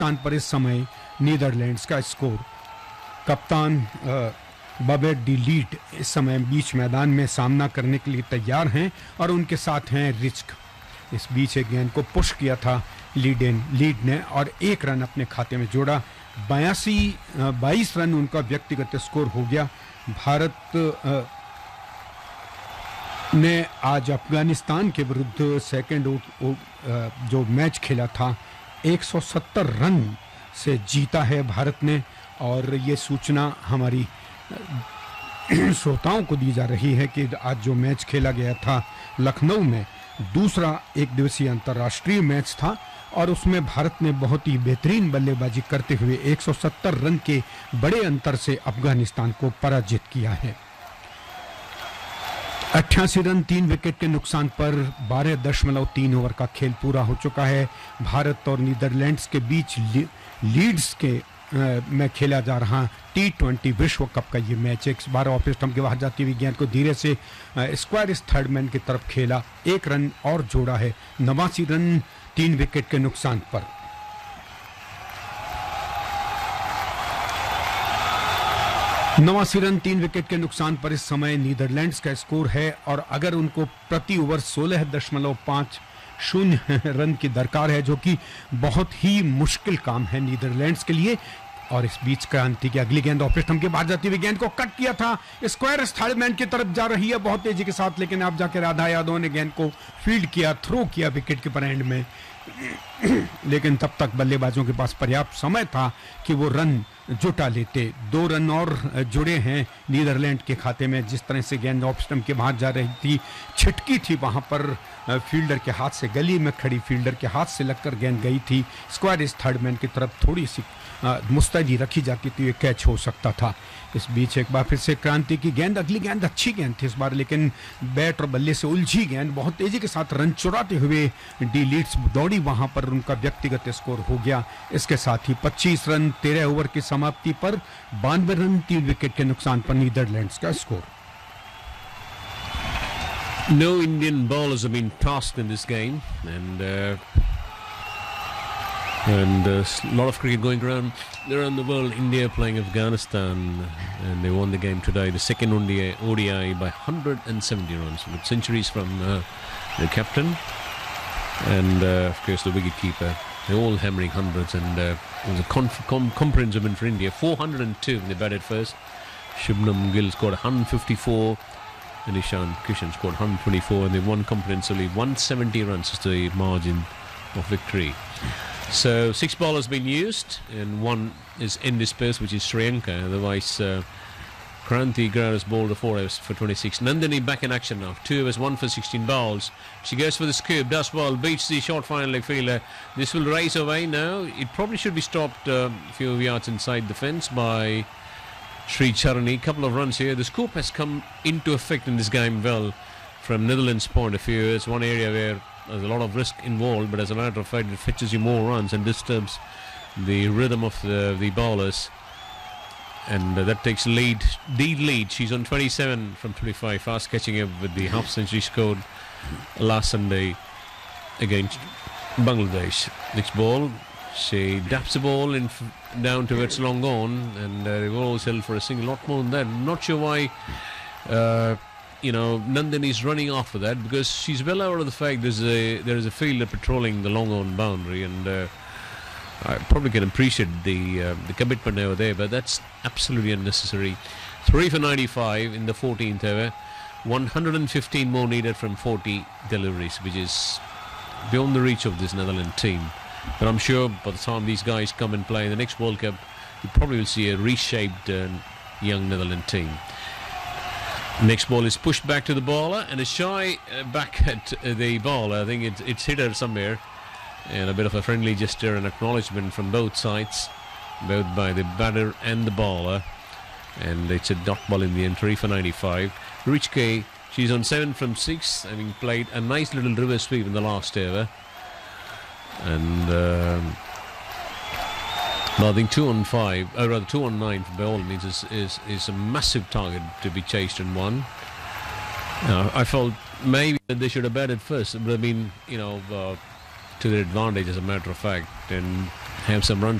कप्तान पर इस समय नीदरलैंड्स का स्कोर। कप्तान बबेट डी लीड इस समय बीच मैदान में सामना करने के लिए तैयार हैं और उनके साथ हैं रिस्क। इस बीच एक गेंद को पुश किया था लीड ने और 1 रन अपने खाते में जोड़ा। 22 रन उनका व्यक्तिगत स्कोर हो गया। भारत ने आज अफगानिस्तान के विरुद्ध सेकंड जो मैच खेला था 170 रन से जीता है भारत ने। और ये सूचना हमारी श्रोताओं को दी जा रही है कि आज जो मैच खेला गया था लखनऊ में दूसरा एक दिवसीय अंतर्राष्ट्रीय मैच था और उसमें भारत ने बहुत ही बेहतरीन बल्लेबाजी करते हुए 170 रन के बड़े अंतर से अफगानिस्तान को पराजित किया है। 88 रन 3 विकेट के नुकसान पर 12.3 ओवर का खेल पूरा हो चुका है। भारत और नीदरलैंड्स के बीच लीड्स के में खेला जा रहा T20 विश्व कप का ये मैच 12 ऑफ स्टंप के बाहर जाती हुई गेंद को धीरे से स्क्वायर थर्ड मैन की तरफ खेला। 1 रन और जोड़ा है। 89 रन 3 विकेट के नुकसान पर। रन 3 विकेट के नुकसान पर इस समय नीदरलैंड्स का स्कोर है और अगर उनको प्रति ओवर 16.50 रन की दरकार है जो कि बहुत ही मुश्किल काम है नीदरलैंड्स के लिए। और इस बीच क्रांति की अगली गेंद ऑफ स्टंप के बाहर जाती हुई गेंद को कट किया था। स्क्वायर थर्ड मैन की तरफ जा रही है बहुत तेजी के साथ, लेकिन अब जाकर राधा यादव ने गेंद को फील्ड किया, थ्रो किया विकेट कीपर एंड में। लेकिन तब तक बल्लेबाजों के पास पर्याप्त समय था कि वो रन जुटा लेते। 2 रन और जुड़े हैं नीदरलैंड के खाते में। जिस तरह से गेंद ऑफ स्टंप के बाहर जा रही थी, छिटकी थी वहां पर फील्डर के हाथ से, गली में खड़ी फील्डर के हाथ से लगकर गेंद गई थी। स्क्वायर इस थर्ड मैन की तरफ थोड़ी सी मुस्तैदी रखी जाती तो ये कैच हो सकता था। इस बीच एक बार फिर से क्रांति की गेंद, अगली गेंद अच्छी गेंद थी इस बार, लेकिन बैट और बल्ले से उलझी गेंद बहुत तेजी के साथ रन चुराते हुए डी लीड्स दौड़ी, वहां पर उनका व्यक्तिगत स्कोर हो गया। इसके साथ ही 25 रन 13 ओवर की समाप्ति पर 92 रन 3 विकेट के नुकसान पर नीदरलैंड्स का score. No Indian bowlers have been tasked in this game, and a lot of cricket going around the world. India playing Afghanistan, and they won the game today, the second ODI by 170 runs with centuries from the captain and of course the wicket keeper. They're all hammering hundreds, and it was a comprehensive win for India. 402 when they batted first. Shubman Gill scored 154 and Ishan Kishan scored 124, and they won comprehensively. 170 runs is the margin of victory. So 6 bowlers been used and 1 is indisposed, which is Sri Lanka. Otherwise Kranti Grau has bowled a 4 overs for 26. Nandini back in action now. 2 overs, 1 for 16 balls. She goes for the scoop, does well, beats the short final leg fielder. This will race away now. It probably should be stopped a few yards inside the fence by Sri Charani. Couple of runs here. The scoop has come into effect in this game well from Netherlands' point of view. It's one area where there's a lot of risk involved, but as a matter of fact it fetches you more runs and disturbs the rhythm of the bowlers, and that takes lead. She's on 27 from 25, fast catching up with the half century scored last Sunday against Bangladesh. Next ball, she daps the ball down towards long on, and they were all held for a single, lot more than that. I'm not sure why Nandini's running after that, because she's well aware of the fact there is a fielder patrolling the long on boundary, and I probably can appreciate the commitment over there, but that's absolutely unnecessary. 3 for 95 in the 14th over. 115 more needed from 40 deliveries, which is beyond the reach of this Netherlands team. But I'm sure by the time these guys come and play in the next World Cup, you probably will see a reshaped young Netherlands team. Next ball is pushed back to the bowler, and a shy back at the bowler. I think it's hit her somewhere, and a bit of a friendly gesture and acknowledgement from both sides, both by the batter and the bowler, and it's a dot ball in the end. 3 for 95. Richke, she's on 7 from 6, having played a nice little reverse sweep in the last over, and I think 2 on 5, or rather 2 on 9 by all means is a massive target to be chased and won. I felt maybe that they should have batted first, but I mean, to their advantage as a matter of fact, and have some runs